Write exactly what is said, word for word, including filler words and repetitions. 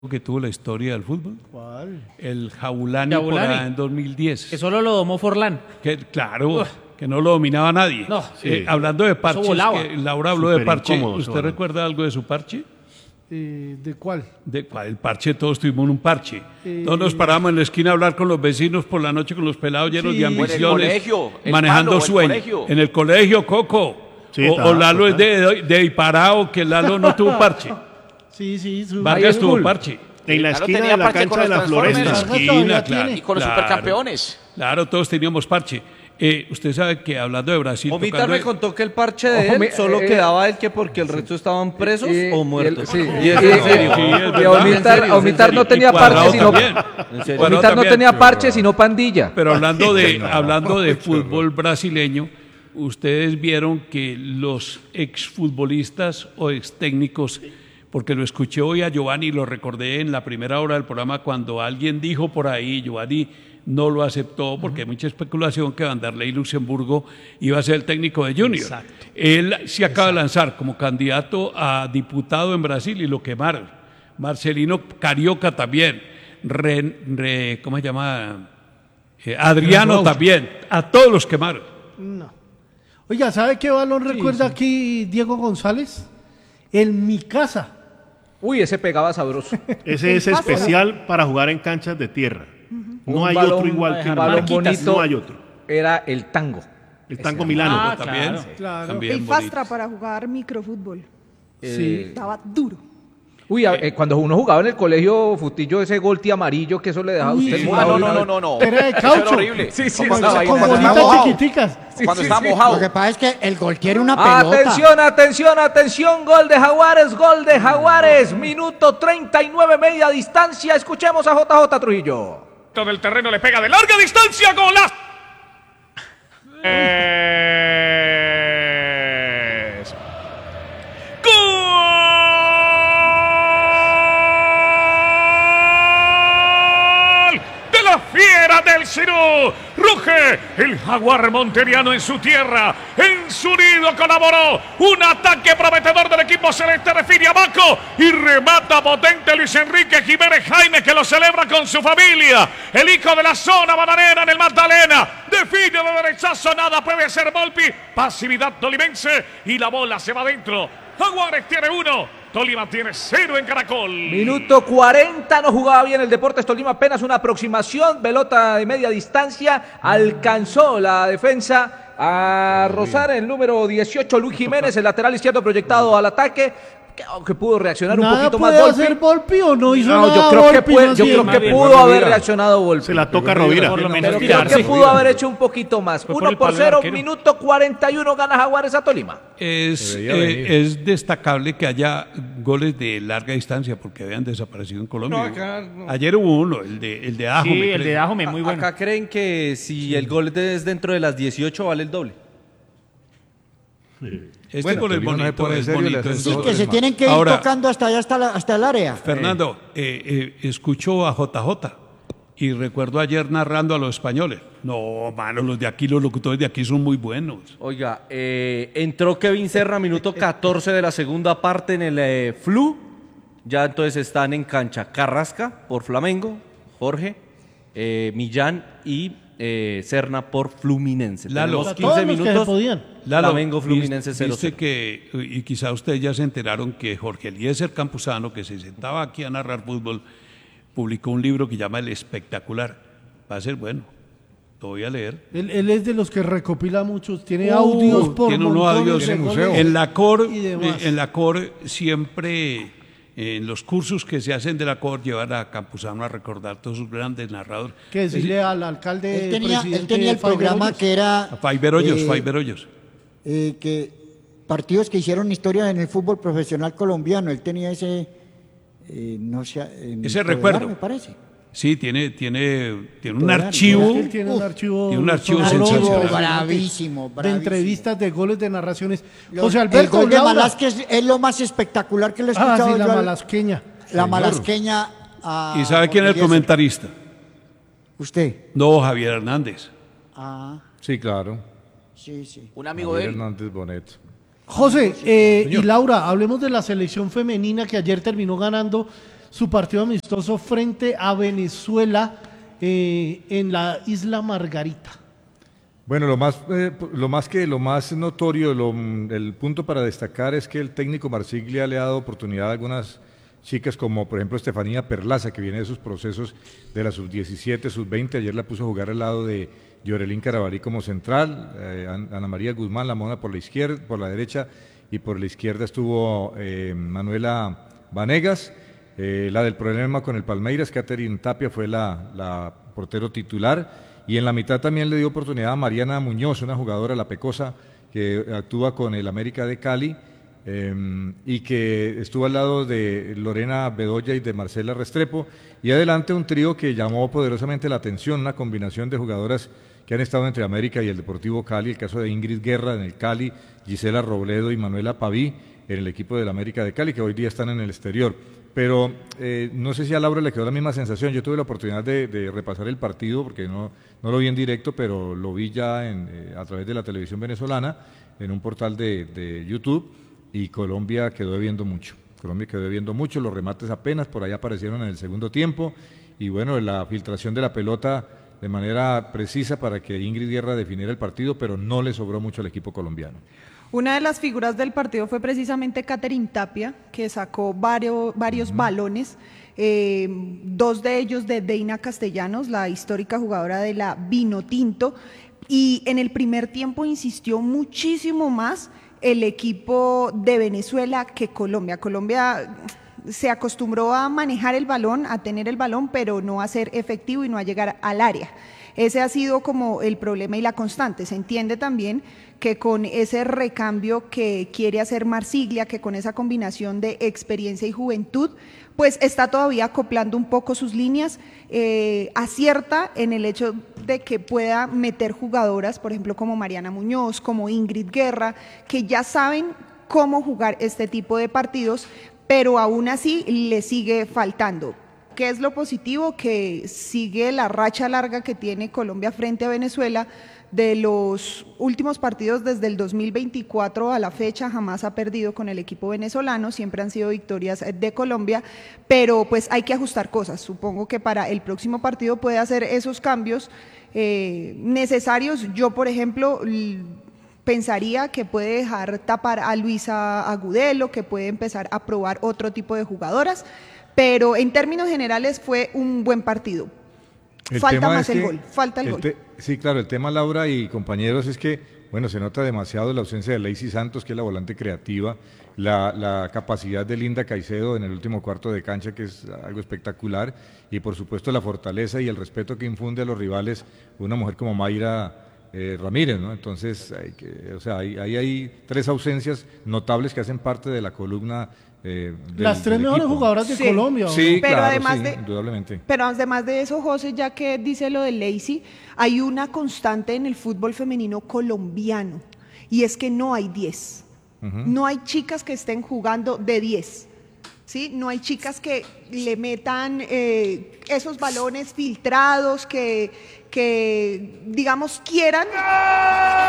que tuvo la historia del fútbol? ¿Cuál? El Jabulani, por Jabulani. allá en dos mil diez. Que solo lo domó Forlán. Que, claro, que no lo dominaba nadie. No. Eh, hablando de parches, volaba. que Laura habló de Súper parche. incómodo, ¿Usted Laura. recuerda algo de su parche? Eh, ¿De cuál? De, el parche, todos tuvimos un parche. Eh, Todos nos parábamos en la esquina a hablar con los vecinos por la noche con los pelados llenos Sí. de O en el ambiciones, colegio, el manejando palo, o el sueños. colegio. En el colegio, Coco. Sí, o, está, o Lalo total. es de, de Iparao, que Lalo no tuvo parche. Sí, sí. Su... Vargas es tuvo cool. parche. En la Claro, esquina tenía de la parche con cancha de los la En Transformers. la Floresta. Vargas todavía esquina, tiene. claro. Y con los claro. supercampeones. Claro, todos teníamos parche. Eh, usted sabe que hablando de Brasil... Omitar tocando me de- contó que el parche de Ojo, él me- solo eh, quedaba él que porque el resto estaban presos Y- o y muertos. el- sí. Y es Y- en serio. Sí, es Y verdad. a Omitar, serio, a Omitar en no serio. tenía Y Cuadrado parche, sino, también. En serio. Cuadrado Omitar no también. tenía parche, sino pandilla. Pero hablando de, hablando de fútbol brasileño, ustedes vieron que los exfutbolistas o extécnicos, porque lo escuché hoy a Giovanni y lo recordé en la primera hora del programa cuando alguien dijo por ahí, Giovanni no lo aceptó porque hay mucha especulación que Vanderlei Luxemburgo iba a ser el técnico de Junior. Exacto. Él se acaba de lanzar como candidato a diputado en Brasil y lo quemaron. Marcelino Carioca también. Re- re- ¿Cómo se llama? Eh, Adriano Renault. también. A todos los quemaron. No. Oiga, ¿sabe qué balón recuerda aquí Diego González? En mi casa. Uy, ese pegaba sabroso. Ese es especial para jugar en canchas de tierra. No Un hay balón- otro igual que un el balón Marquitas, bonito. no hay otro. Era el tango. El tango milano. Ah, también. claro. Claro. También El bonito. Fastra para jugar microfútbol. Sí. Daba duro. Uy, a- eh, cuando uno jugaba en el colegio, Futillo, ese golti amarillo, que eso le dejaba a usted Uy, Ah, morado no, de no, una no, vez. no, no. Era de Eso caucho. era horrible. Sí, sí, Cuando sí, estaba- sí, Con cuando bolitas estaba mojado. chiquiticas. Cuando sí, estaba sí. mojado. Lo que pasa es que el gol quiere una pelota. Atención, atención, atención, gol de Jaguares, gol de Jaguares, minuto treinta y nueve, media distancia, escuchemos a J J Trujillo. Del terreno le pega de larga distancia con las... Es... ¡Gol! De la fiera del Cirú. Ruge el jaguar monteriano en su tierra. En su nido colaboró un ataque prometedor del equipo celeste. Define a Baco y remata potente Luis Enrique Jiménez Jaime, que lo celebra con su familia. El hijo de la zona bananera en el Magdalena. Define de derechazo, nada puede ser Volpi. Pasividad tolimense y la bola se va adentro. Jaguares tiene uno. Tolima tiene cero en Caracol. Minuto cuarenta, no jugaba bien el Deportes Tolima, apenas una aproximación, pelota de media distancia, alcanzó la defensa a rozar el número dieciocho, Luis Jiménez, el lateral izquierdo proyectado al ataque, que, que pudo reaccionar un ¿Nada poquito más puede Volpi. hacer Volpi o no hizo No, nada yo creo que, Volpi, puede- más yo bien? creo que bien, pudo fue haber Rovira. reaccionado Volpi. Se la toca Rovira. Por lo menos Pero creo tirarse. que pudo haber hecho un poquito más. Fue por uno el por palo del cero, arquero. minuto cuarenta y uno, gana Jaguares a Tolima. Es, veía eh, venir. es destacable que haya goles de larga distancia porque habían desaparecido en Colombia. No, acá no. Ayer hubo uno, el de, el de Ajo. Sí, me el de creo. Dajome, muy bueno. Acá creen que si el gol es dentro de las dieciocho vale el doble. Este Bueno, gol es Tolima no se bonito, pone es serio y le bonito. hacen es dos bonito. goles Es más. más. Se tienen que ir Ahora, tocando hasta allá, hasta, la- hasta el área. Fernando, eh, eh, escucho a J J y recuerdo ayer narrando a los españoles. No, mano, los de aquí, los locutores de aquí son muy buenos. Oiga, eh, entró Kevin Serra, minuto catorce de la segunda parte en el eh, Flu. Ya entonces están en cancha Carrasca por Flamengo, Jorge, eh, Millán y eh, Serna por Fluminense. Lalo. Tenemos Todos quince los que se minutos. podían. Lalo, Flamengo Fluminense viste- cero viste cero. que, y quizá ustedes ya se enteraron que Jorge Eliezer Campuzano, que se sentaba aquí a narrar fútbol, publicó un libro que llama El Espectacular. Va a ser bueno. Lo voy a leer. Él, él es de los que recopila muchos, tiene Uh, audios por tiene unos montones audios. de Tiene goles museo. En la COR, y demás. eh, en la COR siempre, eh, en los cursos que se hacen de la COR, llevan a Campuzano a recordar todos sus grandes narradores. Que decirle al alcalde Él tenía, él presidente tenía el Fabio programa Hoyos. que era... A Faiber Hoyos, eh, Faiber Hoyos. eh, que partidos que hicieron historia en el fútbol profesional colombiano, él tenía ese... eh, no sé, en Ese Todelar, recuerdo. me parece. Sí, tiene, tiene, tiene un Total, archivo. Es que él tiene un Uf, archivo, tiene un archivo sonoro sensacional. impresionante Bravísimo, de bravísimo. entrevistas, de goles, de narraciones. Los- José el Alberto, gol de Laura. Malásquez es lo más espectacular que le he Ah, escuchado sí, la yo al- malasqueña. la malasqueña a ¿Y sabe quién es el Eliezer. comentarista? Usted. No, Javier Hernández. Ah, Sí, claro. sí, sí. Un amigo de Javier él. Hernández Bonet. José eh, y Laura, hablemos de la selección femenina que ayer terminó ganando su partido amistoso frente a Venezuela eh, en la isla Margarita. Bueno, lo más, eh, lo más que lo más notorio, lo, el punto para destacar es que el técnico Marsiglia le ha dado oportunidad a algunas chicas como por ejemplo Estefanía Perlaza, que viene de sus procesos de la sub diecisiete, sub veinte, ayer la puso a jugar al lado de Yorelín Carabalí como central, eh, Ana María Guzmán, la mona por la izquierda, por la derecha, y por la izquierda estuvo eh, Manuela Vanegas. Eh, la del problema con el Palmeiras, Catherine Tapia, fue la, la portero titular, y en la mitad también le dio oportunidad a Mariana Muñoz, una jugadora la Pecosa que actúa con el América de Cali, eh, y que estuvo al lado de Lorena Bedoya y de Marcela Restrepo, y adelante un trío que llamó poderosamente la atención, una combinación de jugadoras que han estado entre América y el Deportivo Cali, el caso de Ingrid Guerra en el Cali, Gisela Robledo y Manuela Paví en el equipo del América de Cali, que hoy día están en el exterior. Pero eh, no sé si a Laura le quedó la misma sensación. Yo tuve la oportunidad de, de repasar el partido, porque no, no lo vi en directo, pero lo vi ya en, eh, a través de la televisión venezolana, en un portal de, de YouTube, y Colombia quedó debiendo mucho. Colombia quedó debiendo mucho, los remates apenas por ahí aparecieron en el segundo tiempo, y bueno, la filtración de la pelota de manera precisa para que Ingrid Guerra definiera el partido, pero no le sobró mucho al equipo colombiano. Una de las figuras del partido fue precisamente Catherine Tapia, que sacó varios, varios uh-huh. balones, eh, dos de ellos de Deina Castellanos, la histórica jugadora de la Vinotinto, y en el primer tiempo insistió muchísimo más el equipo de Venezuela que Colombia. Colombia se acostumbró a manejar el balón, a tener el balón, pero no a ser efectivo y no a llegar al área. Ese ha sido como el problema y la constante. Se entiende también que con ese recambio que quiere hacer Marsiglia, que con esa combinación de experiencia y juventud, pues está todavía acoplando un poco sus líneas, eh, acierta en el hecho de que pueda meter jugadoras, por ejemplo, como Mariana Muñoz, como Ingrid Guerra, que ya saben cómo jugar este tipo de partidos, pero aún así le sigue faltando. ¿Qué es lo positivo? Que sigue la racha larga que tiene Colombia frente a Venezuela. De los últimos partidos desde el dos mil veinticuatro a la fecha jamás ha perdido con el equipo venezolano, siempre han sido victorias de Colombia, pero pues hay que ajustar cosas. Supongo que para el próximo partido puede hacer esos cambios eh, necesarios. Yo, por ejemplo, pensaría que puede dejar tapar a Luisa Agudelo, que puede empezar a probar otro tipo de jugadoras, pero en términos generales fue un buen partido. El falta más es el que, gol, falta el, el gol. Te, sí, claro, el tema, Laura y compañeros, es que, bueno, se nota demasiado la ausencia de Lacey Santos, que es la volante creativa, la, la capacidad de Linda Caicedo en el último cuarto de cancha, que es algo espectacular, y por supuesto la fortaleza y el respeto que infunde a los rivales una mujer como Mayra eh, Ramírez, ¿no? Entonces, hay que, o sea, ahí hay, hay tres ausencias notables que hacen parte de la columna. Eh, del, Las tres mejores equipo. Jugadoras de sí. Colombia. Sí, pero claro, además sí, de, indudablemente. Pero además de eso, José, ya que dice lo de Lacey, hay una constante en el fútbol femenino colombiano, y es que no hay diez. Uh-huh. No hay chicas que estén jugando de diez. ¿Sí? No hay chicas que le metan eh, esos balones filtrados, que, que digamos, quieran...